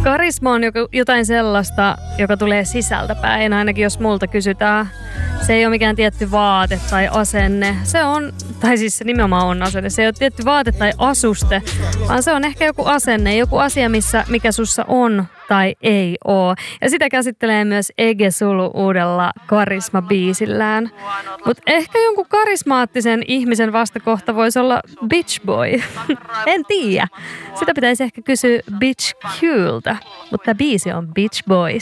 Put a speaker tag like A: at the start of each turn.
A: Karisma on jotain sellaista, joka tulee sisältäpäin, ainakin jos multa kysytään. Se ei ole mikään tietty vaate tai asenne. Se on, tai siis se nimenomaan on asenne. Se ei ole tietty vaate tai asuste, vaan se on ehkä joku asenne, joku asia, mikä sussa on tai ei oo. Ja sitä käsittelee myös Ege Sulu uudella Karisma-biisillään. Mutta ehkä jonkun karismaattisen ihmisen vastakohta voisi olla Bitch Boy. En tiedä. Sitä pitäisi ehkä kysyä Bitch Qltä, mutta tämä biisi on Bitch Boys.